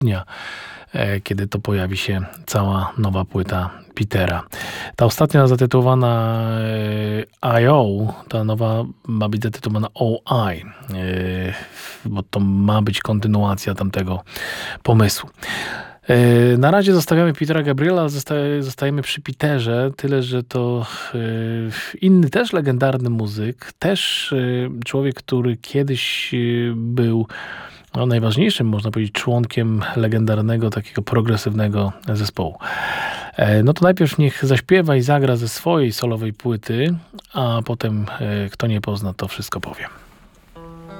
grudnia, kiedy to pojawi się cała nowa płyta Petera. Ta ostatnia zatytułowana I.O., ta nowa ma być zatytułowana O.I., bo to ma być kontynuacja tamtego pomysłu. Na razie zostawiamy Petera Gabriela, zostajemy przy Peterze, tyle że to inny też legendarny muzyk, też człowiek, który kiedyś był najważniejszym, można powiedzieć, członkiem legendarnego, takiego progresywnego zespołu. No to najpierw niech zaśpiewa i zagra ze swojej solowej płyty, a potem kto nie pozna, to wszystko powiem.